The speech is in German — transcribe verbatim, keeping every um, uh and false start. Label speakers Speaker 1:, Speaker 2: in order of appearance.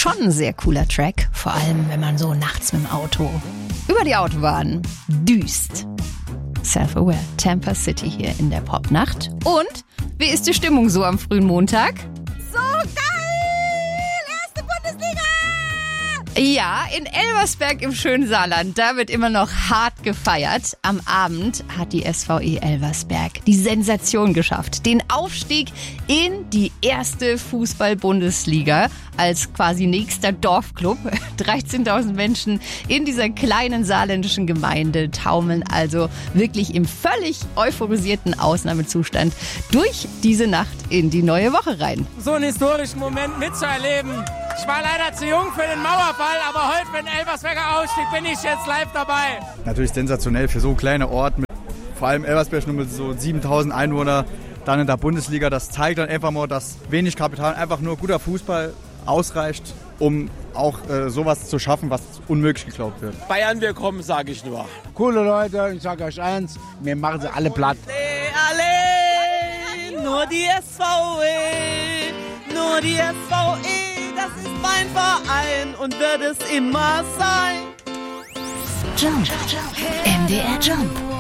Speaker 1: Schon ein sehr cooler Track, vor allem wenn man so nachts mit dem Auto über die Autobahn düst. Self-Aware, Tampa City hier in der Popnacht. Und wie ist die Stimmung so am frühen Montag?
Speaker 2: So geil! Erste Bundesliga!
Speaker 1: Ja, in Elversberg im schönen Saarland, da wird immer noch hart gefeiert. Am Abend hat die S V E Elversberg die Sensation geschafft. Den Aufstieg in die erste Fußball-Bundesliga als quasi nächster Dorfclub. dreizehntausend Menschen in dieser kleinen saarländischen Gemeinde taumeln also wirklich im völlig euphorisierten Ausnahmezustand durch diese Nacht in die neue Woche rein.
Speaker 3: So einen historischen Moment mitzuerleben. Ich war leider zu jung für den Mauerball, aber heute für den Elversberger Ausstieg bin ich jetzt live dabei.
Speaker 4: Natürlich sensationell für so einen kleinen Ort, mit vor allem Elversberg nur mit so siebentausend Einwohnern, dann in der Bundesliga. Das zeigt dann einfach mal, dass wenig Kapital, einfach nur guter Fußball ausreicht, um auch äh, sowas zu schaffen, was unmöglich geglaubt wird.
Speaker 3: Bayern, wir kommen, sage ich nur.
Speaker 5: Coole Leute, ich sage euch eins, mir machen sie alle platt.
Speaker 2: Allein, nur die S V E, nur die S V E, das ist mein Verein und wird es immer sein.
Speaker 1: Jump, M D R Jump.